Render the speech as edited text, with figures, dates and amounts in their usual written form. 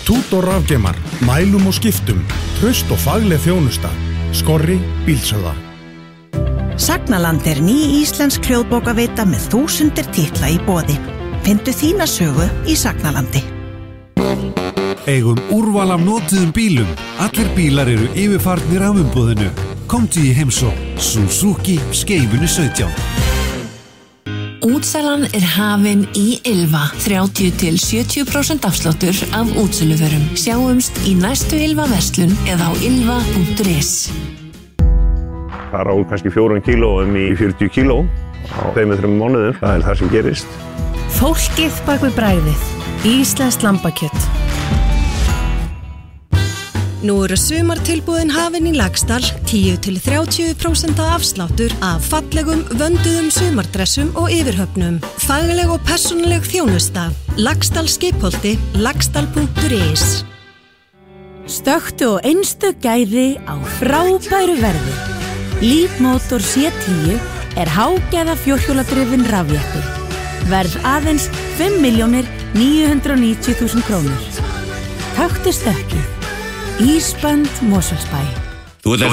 Tútor rafgeymar, mælum og skiptum, traust og fagleg þjónusta. Skorri bílsöða. Sagnaland ný íslensk hljóðbókaveita með 1000 titla í boði. Findu þína sögu í Sagnalandi. Eigum úrval af notuðum bílum. Allir bílar eru yfirfarnir af umboðinu. Komdu í heimsókn. Suzuki Skeifunu 17. Útsalan hafin í Ylva. 30-70% afsláttur af útsöluvörum. Sjáumst í næstu Ylva verslun eða á ylva.is. Fara úr kannski 4 kílóum í 40 kíló á 2-3 mánuðum. Það það sem gerist. Fólkið bak við bragðið. Íslenskt lambakjöt. Nú sumartilboðin hafin í Laxdal, 10-30% afsláttur af fallegum, vönduðum sumardressum og yfirhöfnum. Fagleg og persónuleg þjónusta. Laxdal Skipholti, laxdal.is. Stöktu og einstök gæði á frábæru verði. Leapmotor C10 hágæða fjórhjóladrifinn rafjeppi. Verð aðeins 5.990.000 krónur. Taktu stökkið. Ísband Mosfellsbæ. Þú